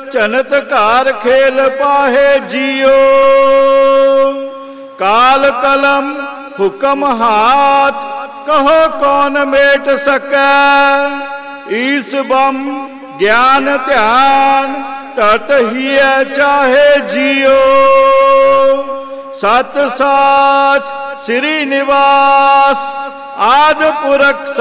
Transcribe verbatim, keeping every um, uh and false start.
चनत्कार खेल पाहे जियो। काल कलम हुक्म हाथ कहो कौन मेट सकै। ईस बम ज्ञान ध्यान तत ही चाहे जियो। सत साच श्री निवास आद पुरख